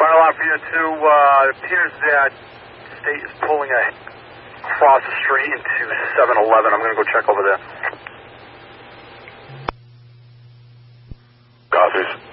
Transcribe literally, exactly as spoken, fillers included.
Final line for you two. Uh, it appears that State is pulling a across the street into seven eleven. I'm going to go check over there. Copies.